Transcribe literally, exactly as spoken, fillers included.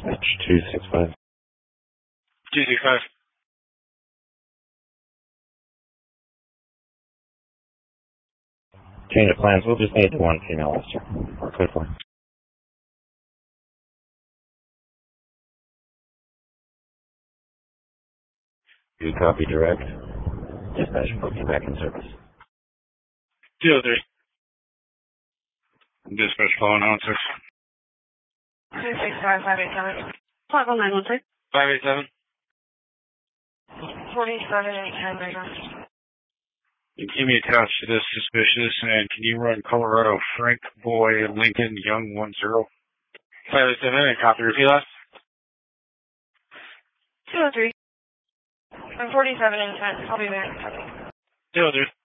Dispatch two six five. two six five. Change of plans. We'll just need the one female officer. Code four. You copy direct. Dispatch will put you back in service. two oh three. Dispatch calling on, sir. two six five, five eight seven. Platform nine one six. five eight seven. forty-seven eight ten, right. You keep me attached to this suspicious, and can you run Colorado Frank Boy Lincoln Young one zero? five eight seven, and copy repeat last. two oh three. I'm forty-seven in ten. I'll be there. two oh three.